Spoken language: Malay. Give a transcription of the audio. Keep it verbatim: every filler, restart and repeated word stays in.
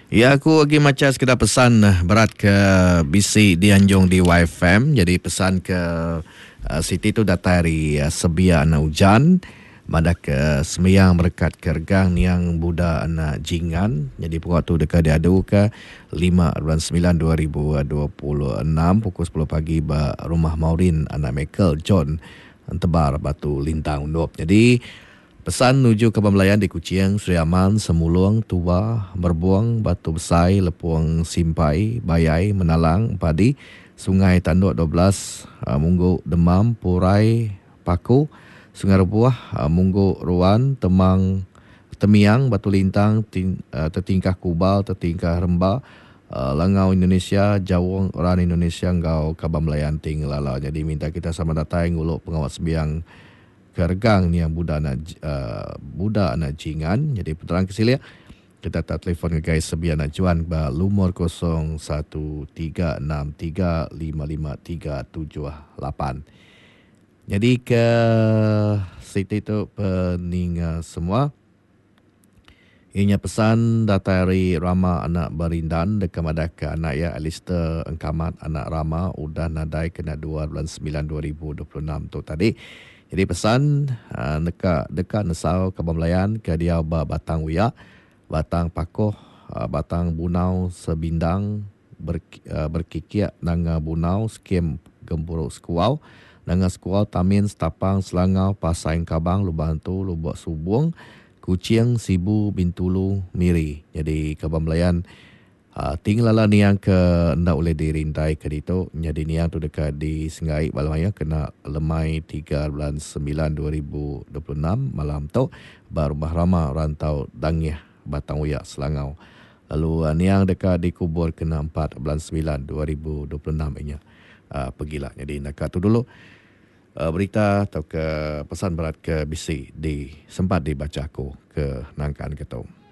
Ya, aku lagi macam sekedar pesan eh, berat ke B C di Anjung di Y F M. Jadi pesan ke uh, Siti tu datang dari uh, Sebia anak hujan. Madak ke semeyang berkat kergang yang Buddha anak jingan. Jadi pukul tu dekat dia adu ke lima bulan sembilan dua ribu dua puluh enam pukul sepuluh pagi ba rumah Maureen anak Michael John Tebar Batu Lintang Undop. Jadi pesan menuju ke Pembelayan di Kuching, Seri Aman, Semulung, Tuba, Berbuang, Batu Besai, Lepuang Simpai, Bayai, Menalang, Padi, Sungai Tanduk dua belas, uh, Mungguk Demam, Purai, Paku, Sungai Rebuah, uh, Mungguk Ruan, Temang, Temiang, Batu Lintang, ting, uh, Tertingkah Kubal, Tertingkah Remba, uh, Langau Indonesia, Jawong Orang Indonesia, Ngau Kabam Melayan Ting Lala. Jadi minta kita sama datang nguluk pengawat sembiang kergang ni yang Buddha anak uh, Buddha anak jingan. Jadi peterang kesilia kita tak telefon ke guys sebian nak juan ba lumur kosong satu tiga enam tiga lima lima tiga tujuh lapan. Jadi ke situ itu peninga semua. Ianya pesan datari Rama anak Barindan dekat Madaka anak ya Alistair Engkamat anak Rama udah nadai kena dua bulan sembilan dua ribu dua puluh enam tu tadi. Jadi pesan uh, dekat dekat Nesau Kabam Melayan ke dia ba Batang Uya, Batang Pakoh, uh, Batang Bunau Sebindang ber, uh, berkikiak nanga Bunau skim Gempuruk Sekuau, nanga Sekuau Tamin Setapang Selangau Pasaing Kabang Lubang Tu Lubak Subung Kuching, Sibu, Bintulu, Miri. Jadi Kabam Melayan uh, tinggallah niang ke ndak boleh dirintai ke dito. Jadi niang tu dekat di Sengai Balamaya kena lemai tiga bulan sembilan dua ribu dua puluh enam malam tu baru Bahrama rantau Dangiah Batang Uyak Selangau. Lalu uh, niang dekat dikubur kena empat bulan sembilan dua ribu dua puluh enam inya. Uh, pergilah. Jadi nak tu dulu. Uh, berita atau ke pesan berat ke B C di sempat dibaca aku ke Nangkaan Ketua.